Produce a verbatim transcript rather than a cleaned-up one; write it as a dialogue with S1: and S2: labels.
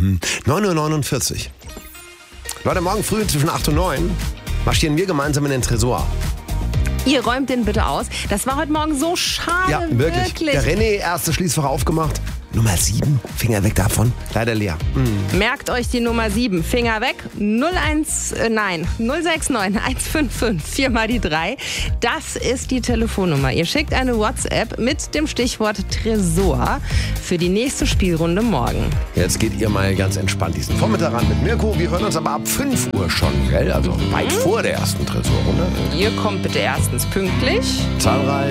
S1: neun Uhr neunundvierzig. Leute, morgen früh zwischen acht und neun marschieren wir gemeinsam in den Tresor.
S2: Ihr räumt den bitte aus. Das war heute Morgen so schade,
S1: Ja, wirklich.
S2: wirklich.
S1: Der René, erstes Schließfach aufgemacht. Nummer sieben, Finger weg davon. Leider leer. Mhm.
S2: Merkt euch die Nummer sieben, Finger weg, null eins, äh, nein, null sechs neun eins fünf fünf, vier mal die drei. Das ist die Telefonnummer. Ihr schickt eine WhatsApp mit dem Stichwort Tresor für die nächste Spielrunde morgen.
S1: Jetzt geht ihr mal ganz entspannt diesen Vormittag ran mit Mirko. Wir hören uns aber ab fünf Uhr schon, gell? Also weit vor der ersten Tresorrunde.
S2: Ihr kommt bitte erstens pünktlich.
S1: Zahlreich.